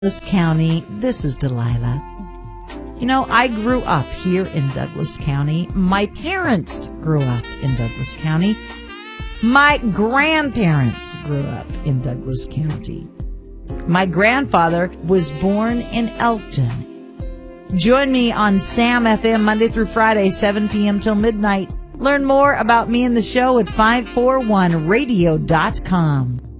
Douglas County, this is Delilah. You know, I grew up here in Douglas County. My parents grew up in Douglas County. My grandparents grew up in Douglas County. My grandfather was born in Elkton. Join me on Sam FM Monday through Friday, 7 p.m. till midnight. Learn more about me and the show at 541radio.com.